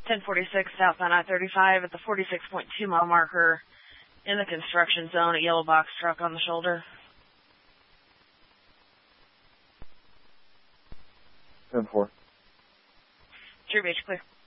1046 southbound I-35 at the 46.2 mile marker in the construction zone, a yellow box truck on the shoulder. 10-4. True Beach, clear.